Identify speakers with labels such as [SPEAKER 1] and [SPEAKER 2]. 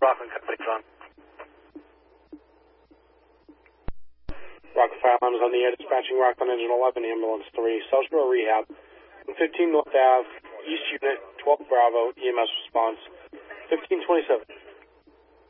[SPEAKER 1] Rockland Company's on.
[SPEAKER 2] Rockland Fire Alarm is on the air, dispatching Rockland Engine 11, Ambulance 3, South Shore Rehab, 15 North Ave, East Unit, 12 Bravo, EMS response, 1527.